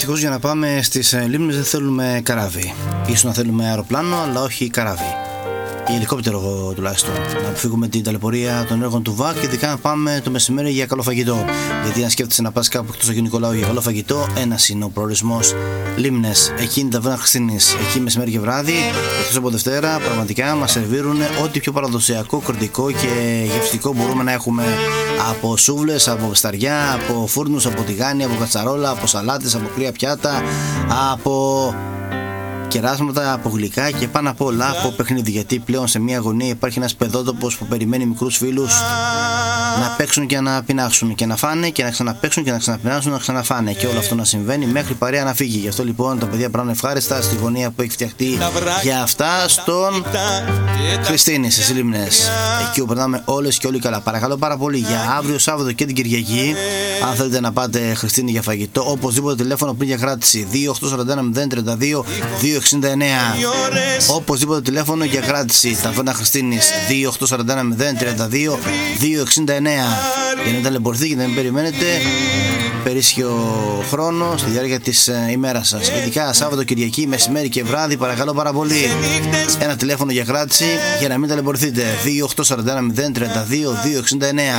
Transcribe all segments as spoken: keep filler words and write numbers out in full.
Δυστυχώς για να πάμε στις λίμνες δεν θέλουμε καράβι. Ίσως να θέλουμε αεροπλάνο, αλλά όχι καράβι. Ή ελικόπτερο τουλάχιστον. Να αποφύγουμε την ταλαιπωρία των έργων του ΒΑΚ, ειδικά να πάμε το μεσημέρι για καλό φαγητό. Γιατί αν σκέφτεσαι να πας κάπου εκτός Αγίου Νικολάου για καλό φαγητό, ένας είναι ο προορισμός. Λίμνες, εκεί είναι τα Ταβέρνα Χριστίνης. Εκεί μεσημέρι και βράδυ, εκτός από Δευτέρα, πραγματικά μας σερβίρουν ό,τι πιο παραδοσιακό, κροτικό και γευστικό μπορούμε να έχουμε. Από σούβλες, από βεσταριά, από φούρνους, από τηγάνι, από κατσαρόλα, από σαλάτες, από κρύα πιάτα, από κεράσματα, από γλυκά και πάνω απ' όλα από παιχνίδι. Γιατί πλέον σε μια γωνία υπάρχει ένας παιδότοπος που περιμένει μικρούς φίλους να παίξουν και να πεινάσουν και να φάνε και να ξαναπαίξουν και να ξαναπεινάσουν να ξαναφάνε. Και όλο αυτό να συμβαίνει μέχρι παρέα να φύγει. Γι' αυτό λοιπόν τα παιδιά περνάνε ευχάριστα στη γωνία που έχει φτιαχτεί για αυτά στον Χριστίνη στις Λίμνες. Εκεί που περνάμε όλες και όλοι καλά. Παρακαλώ πάρα πολύ για αύριο Σάββατο και την Κυριακή, αν θέλετε να πάτε Χριστίνη για φαγητό, οπωσδήποτε τηλέφωνο πριν για κράτηση δύο οκτώ τέσσερα ένα μηδέν τρία δύο δύο εξήντα εννέα. Οπωσδήποτε τηλέφωνο για κράτηση Ταβέρνα Χριστίνης δύο οκτώ τέσσερα ένα μηδέν τρία δύο δύο εξήντα εννέα. Για να μην ταλαιπωρηθείτε και να μην περιμένετε περίσσιο χρόνο στη διάρκεια της ε, ημέρας σας. Ειδικά Σάββατο, Κυριακή, μεσημέρι και βράδυ, παρακαλώ πάρα πολύ. Ένα τηλέφωνο για κράτηση για να μην ταλαιπωρηθείτε δύο οκτώ τέσσερα ένα μηδέν τρία δύο δύο εξήντα εννέα.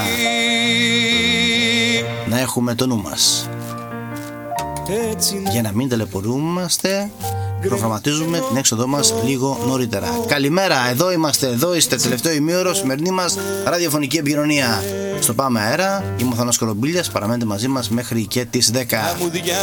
Να έχουμε το νου μας. Για να μην ταλαιπωρούμαστε, προγραμματίζουμε την έξοδό μας λίγο νωρίτερα. Καλημέρα, εδώ είμαστε, εδώ είστε, τελευταίο ημίωρο, σημερινή μας ραδιοφωνική επικοινωνία. Στο Πάμε Αέρα, είμαι ο Θανός Κορομπίλιας, παραμένετε μαζί μας μέχρι και τις δέκα.